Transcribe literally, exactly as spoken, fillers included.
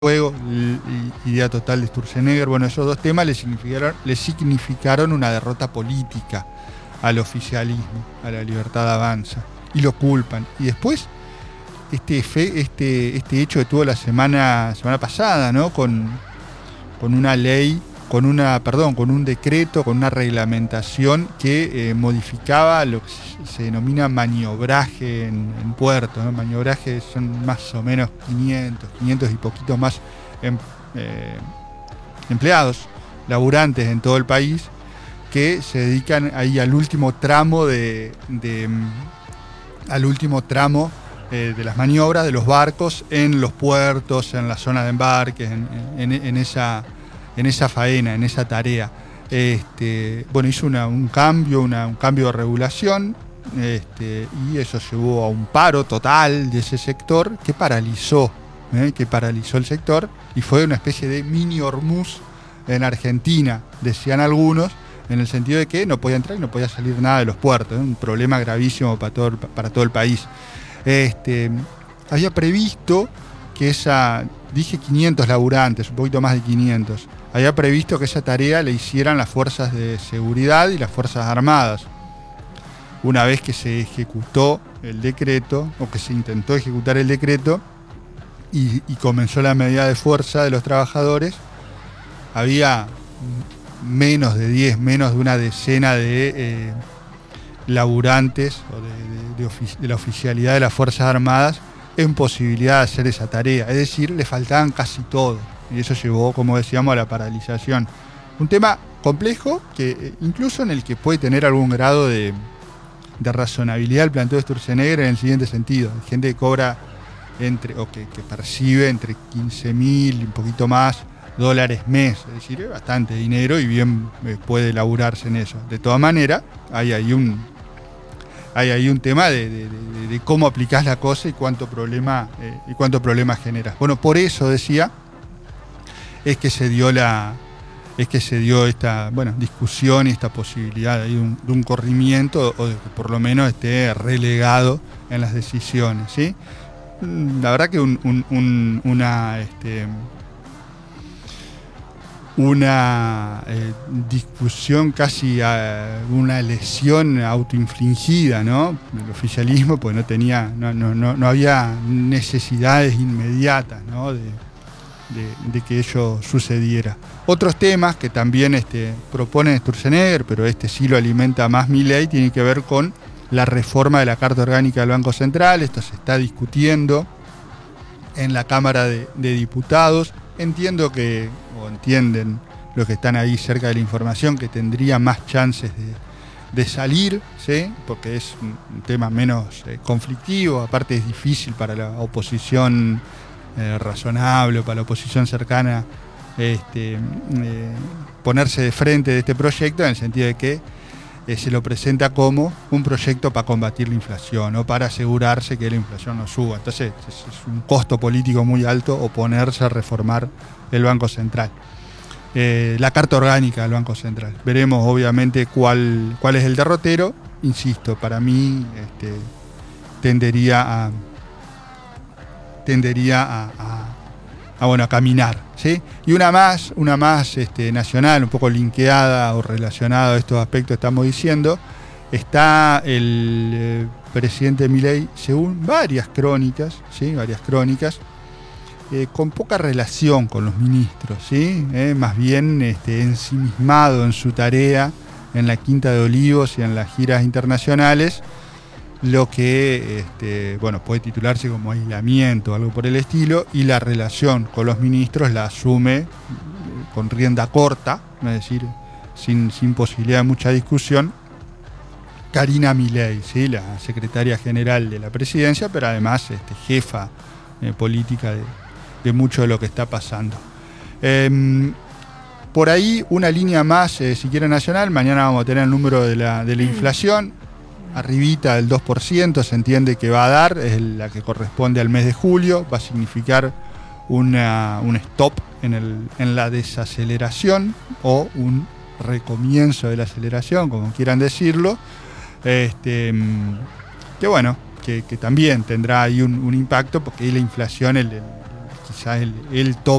Fuego, Idea Total de Sturzenegger. Bueno, esos dos temas le significaron, le significaron una derrota política al oficialismo, a la Libertad Avanza, y lo culpan. Y después, este, fe, este, este hecho que tuvo la semana, semana pasada, ¿no? Con, con una ley, con una, perdón, con un decreto, con una reglamentación que eh, modificaba lo que se denomina maniobraje en, en puerto, ¿no? Maniobraje son más o menos quinientos, quinientos y poquito más em, eh, empleados, laburantes en todo el país, que se dedican ahí al último tramo de, de al último tramo eh, de las maniobras de los barcos en los puertos, en la zona de embarques, en, en, en esa en esa faena, en esa tarea. Este, bueno, hizo una, un cambio, una, un cambio de regulación, este, y eso llevó a un paro total de ese sector que paralizó, ¿eh? que paralizó el sector, y fue una especie de mini Hormuz en Argentina, decían algunos, en el sentido de que no podía entrar y no podía salir nada de los puertos, ¿eh? Un problema gravísimo para todo el, para todo el país. Este, había previsto que esa, dije quinientos laburantes, un poquito más de quinientos, había previsto que esa tarea la hicieran las fuerzas de seguridad y las fuerzas armadas. Una vez que se ejecutó el decreto, o que se intentó ejecutar el decreto, y, y comenzó la medida de fuerza de los trabajadores, había menos de diez, menos de una decena de eh, laburantes o de, de, de, ofici- de la oficialidad de las Fuerzas Armadas en posibilidad de hacer esa tarea. Es decir, le faltaban casi todo. Y eso llevó, como decíamos, a la paralización. Un tema complejo, que incluso en el que puede tener algún grado de, de razonabilidad el planteo de Sturzenegger en el siguiente sentido. Hay gente que cobra entre, o que, que percibe entre quince mil y un poquito más dólares mes. Es decir, es bastante dinero y bien eh, puede laburarse en eso. De todas maneras, hay ahí un, hay ahí un tema de, de, de, de cómo aplicás la cosa y cuánto problema, eh, y cuánto problema generas. Bueno, por eso decía, es que se dio la es que se dio esta bueno discusión y esta posibilidad de un, de un corrimiento, o de que por lo menos esté relegado en las decisiones, ¿sí? La verdad que un, un, un, una este, una eh, discusión casi a una lesión autoinfligida, ¿no? El oficialismo pues no tenía no, no, no, no había necesidades inmediatas, ¿no? de De, de que ello sucediera. Otros temas que también este, propone Sturzenegger, pero este sí lo alimenta más Milei, tiene que ver con la reforma de la Carta Orgánica del Banco Central. Esto se está discutiendo en la Cámara de, de Diputados. Entiendo que, o entienden los que están ahí cerca de la información, que tendría más chances de, de salir, ¿sí? Porque es un, un tema menos eh, conflictivo, aparte es difícil para la oposición Eh, razonable, para la oposición cercana, este, eh, ponerse de frente de este proyecto, en el sentido de que eh, se lo presenta como un proyecto para combatir la inflación o para asegurarse que la inflación no suba. Entonces es, es un costo político muy alto oponerse a reformar el Banco Central. Eh, la Carta Orgánica del Banco Central. Veremos obviamente cuál, cuál es el derrotero. Insisto, para mí este, tendería a tendería a, a, a, bueno, a caminar, ¿sí? Y una más, una más este, nacional, un poco linkeada o relacionada a estos aspectos que estamos diciendo, está el eh, presidente Milei, según varias crónicas, ¿sí? Varias crónicas, eh, con poca relación con los ministros, ¿sí? Eh, más bien este, ensimismado en su tarea en la Quinta de Olivos y en las giras internacionales, lo que este, bueno, puede titularse como aislamiento o algo por el estilo, y la relación con los ministros la asume con rienda corta, es decir, sin, sin posibilidad de mucha discusión, Karina Milei, ¿sí? La secretaria general de la presidencia, pero además este, jefa eh, política de, de mucho de lo que está pasando. Eh, por ahí una línea más, eh, si quiere, nacional. Mañana vamos a tener el número de la, de la inflación. Arribita del dos por ciento se entiende que va a dar, es la que corresponde al mes de julio, va a significar una, un stop en, el, en la desaceleración o un recomienzo de la aceleración, como quieran decirlo, este, que bueno, que, que también tendrá ahí un, un impacto, porque ahí la inflación el, el quizás el, el top